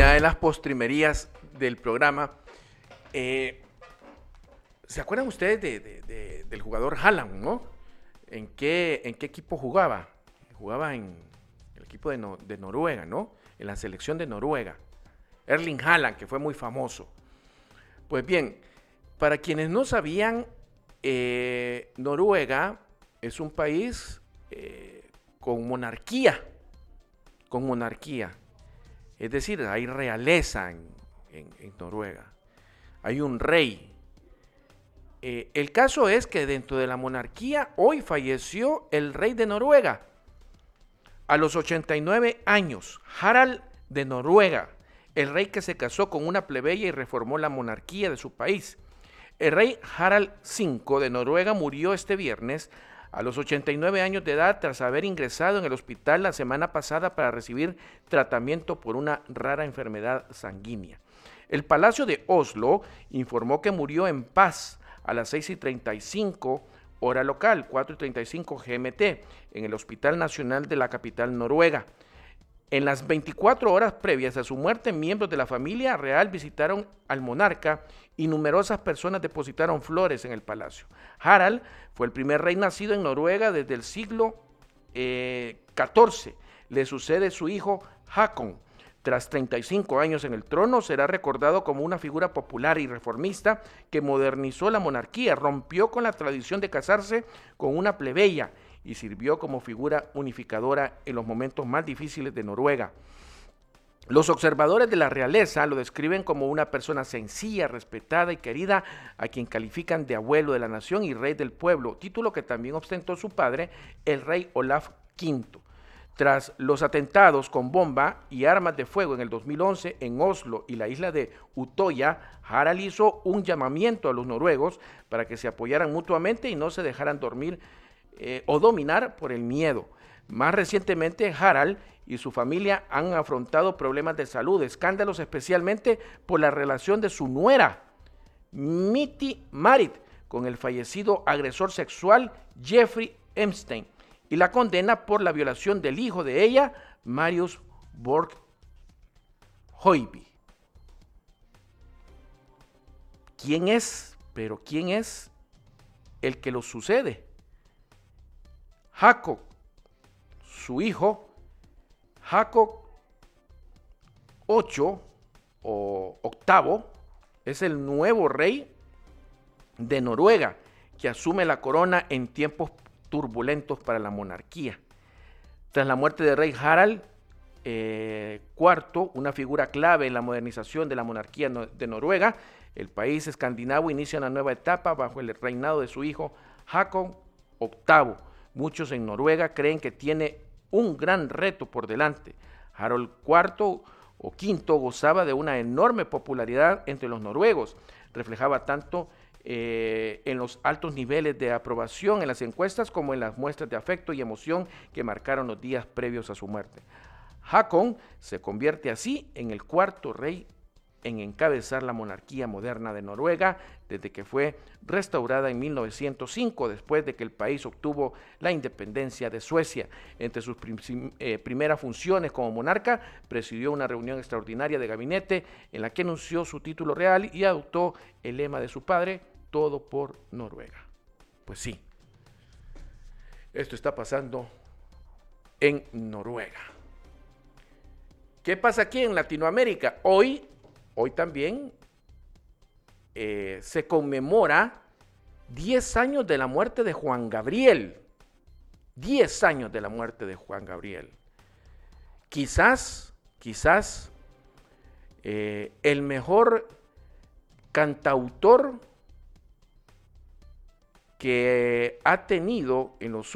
una de las postrimerías del programa. ¿Se acuerdan ustedes del jugador Haaland, no? ¿En qué equipo jugaba? Jugaba en el equipo de Noruega, ¿no? En la selección de Noruega. Erling Haaland, que fue muy famoso. Pues bien, para quienes no sabían, Noruega es un país con monarquía. Con monarquía. Es decir, hay realeza en Noruega. Hay un rey. El caso es que dentro de la monarquía hoy falleció el rey de Noruega a los 89 años, Harald de Noruega, el rey que se casó con una plebeya y reformó la monarquía de su país. El rey Harald V de Noruega murió este viernes a los 89 años de edad tras haber ingresado en el hospital la semana pasada para recibir tratamiento por una rara enfermedad sanguínea. El Palacio de Oslo informó que murió en paz a las 6:35 hora local, 4:35 GMT, en el Hospital Nacional de la capital noruega. En las 24 horas previas a su muerte, miembros de la familia real visitaron al monarca y numerosas personas depositaron flores en el palacio. Harald fue el primer rey nacido en Noruega desde el siglo XIV. Le sucede su hijo Håkon. Tras 35 años en el trono, será recordado como una figura popular y reformista que modernizó la monarquía, rompió con la tradición de casarse con una plebeya y sirvió como figura unificadora en los momentos más difíciles de Noruega. Los observadores de la realeza lo describen como una persona sencilla, respetada y querida, a quien califican de abuelo de la nación y rey del pueblo, título que también ostentó su padre, el rey Olaf V. Tras los atentados con bomba y armas de fuego en el 2011 en Oslo y la isla de Utoya, Harald hizo un llamamiento a los noruegos para que se apoyaran mutuamente y no se dejaran dormir o dominar por el miedo. Más recientemente, Harald y su familia han afrontado problemas de salud, escándalos especialmente por la relación de su nuera, Mette-Marit, con el fallecido agresor sexual Jeffrey Epstein, y la condena por la violación del hijo de ella, Marius Borg-Høiby. ¿Quién es el que lo sucede? Jacob, su hijo, Jacob VIII o octavo, es el nuevo rey de Noruega que asume la corona en tiempos turbulentos para la monarquía. Tras la muerte del rey Harald IV, una figura clave en la modernización de la monarquía de Noruega, el país escandinavo inicia una nueva etapa bajo el reinado de su hijo Jacob VIII. Muchos en Noruega creen que tiene un gran reto por delante. Harald IV o V gozaba de una enorme popularidad entre los noruegos, reflejaba tanto en los altos niveles de aprobación en las encuestas como en las muestras de afecto y emoción que marcaron los días previos a su muerte. Håkon se convierte así en el cuarto rey en encabezar la monarquía moderna de Noruega desde que fue restaurada en 1905, después de que el país obtuvo la independencia de Suecia. Entre sus primeras funciones como monarca, presidió una reunión extraordinaria de gabinete en la que anunció su título real y adoptó el lema de su padre, todo por Noruega. Pues sí, esto está pasando en Noruega. ¿Qué pasa aquí en Latinoamérica? Hoy también se conmemora 10 años de la muerte de Juan Gabriel. 10 años de la muerte de Juan Gabriel. Quizás el mejor cantautor que ha tenido en los